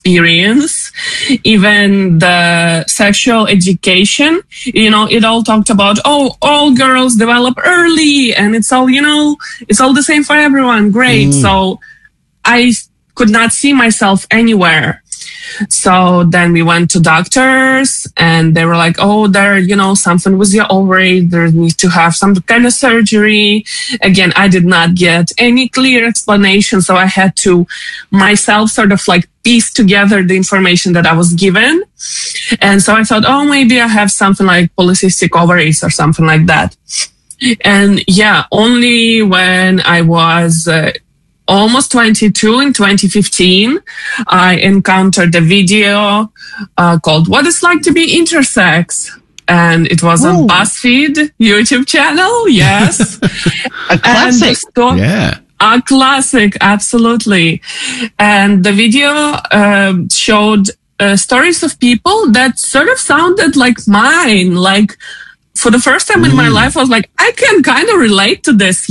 experience. Even the sexual education, it all talked about, all girls develop early and it's all, it's all the same for everyone. Great. So I could not see myself anywhere. So then we went to doctors and they were like, something with your ovary. There needs to have some kind of surgery. Again, I did not get any clear explanation. So I had to myself sort of like piece together the information that I was given. And so I thought, maybe I have something like polycystic ovaries or something like that. And yeah, only when I was almost 22 in 2015, I encountered a video called What It's Like to Be Intersex. And it was on BuzzFeed YouTube channel. Yes. A classic. Yeah. A classic. Absolutely. And the video showed stories of people that sort of sounded like mine. Like for the first time in my life, I was like, I can kind of relate to this,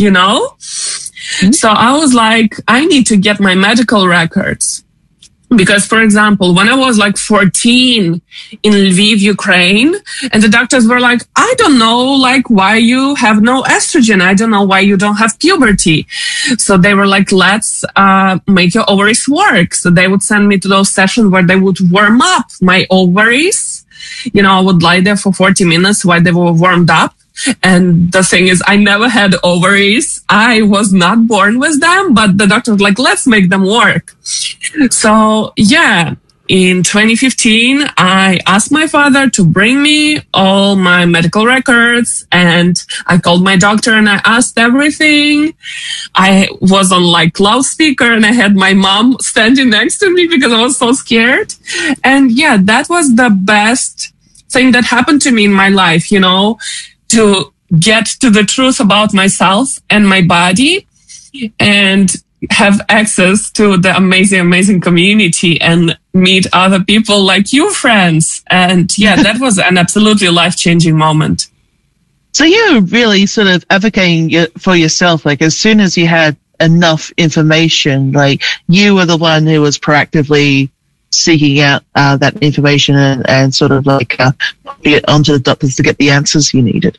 So I was like, I need to get my medical records. Because, for example, when I was like 14 in Lviv, Ukraine, and the doctors were like, I don't know, like, why you have no estrogen. I don't know why you don't have puberty. So they were like, let's make your ovaries work. So they would send me to those sessions where they would warm up my ovaries. I would lie there for 40 minutes while they were warmed up. And the thing is, I never had ovaries. I was not born with them, but the doctor was like, let's make them work. So yeah, in 2015, I asked my father to bring me all my medical records, and I called my doctor and I asked everything. I was on like loudspeaker and I had my mom standing next to me because I was so scared. And yeah, that was the best thing that happened to me in my life, to get to the truth about myself and my body and have access to the amazing, amazing community and meet other people like you, friends. And yeah, that was an absolutely life-changing moment. So you're really sort of advocating for yourself, like as soon as you had enough information, like you were the one who was proactively seeking out that information and sort of like putting it onto the doctors to get the answers you needed.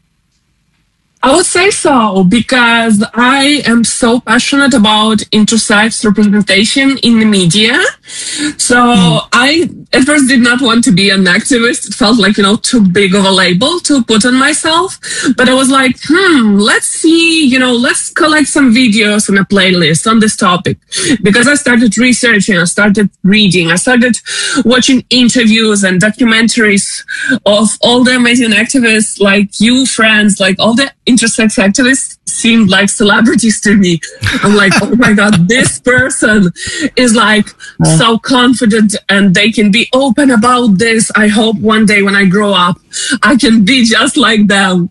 I would say so, because I am so passionate about intersex representation in the media. So I at first did not want to be an activist. It felt like, too big of a label to put on myself. But I was like, let's see, let's collect some videos and a playlist on this topic. Because I started researching, I started reading, I started watching interviews and documentaries of all the amazing activists like you, friends, like all the intersex activists seemed like celebrities to me. I'm like, oh my God, this person is like so confident and they can be open about this. I hope one day when I grow up, I can be just like them.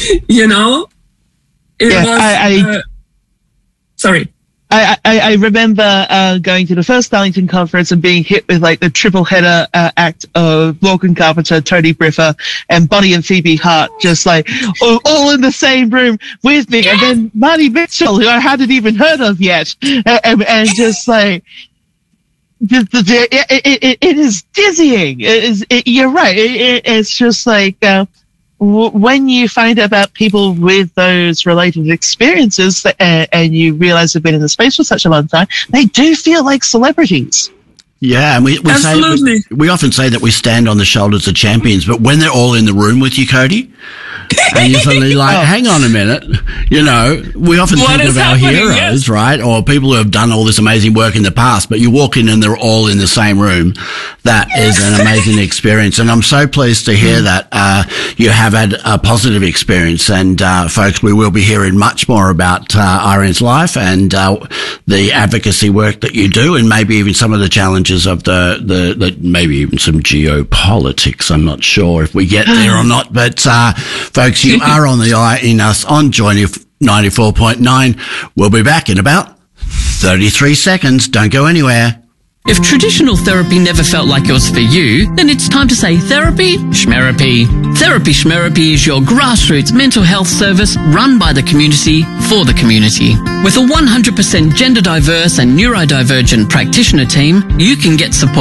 Sorry. I remember going to the first Darlington conference and being hit with like the triple header act of Morgan Carpenter, Tony Briffa, and Bonnie and Phoebe Hart, just like all in the same room with me, and then Marty Mitchell, who I hadn't even heard of yet, and just like. It is dizzying. You're right. It's just like when you find out about people with those related experiences and you realize they've been in the space for such a long time, they do feel like celebrities. Yeah, and we often say that we stand on the shoulders of champions, but when they're all in the room with you, Cody, and you're suddenly like, hang on a minute, we often think of our heroes, right? Or people who have done all this amazing work in the past, but you walk in and they're all in the same room. That is an amazing experience. And I'm so pleased to hear that you have had a positive experience. And folks, we will be hearing much more about Irene's life and the advocacy work that you do, and maybe even some of the challenges of the maybe even some geopolitics. I'm not sure if we get there or not, but folks, you are on the eye in us on Joy 94.9. We'll be back in about 33 seconds. Don't go anywhere. If traditional therapy never felt like it was for you, then it's time to say therapy, schmerapy. Therapy Schmerapy is your grassroots mental health service run by the community for the community. With a 100% gender diverse and neurodivergent practitioner team, you can get support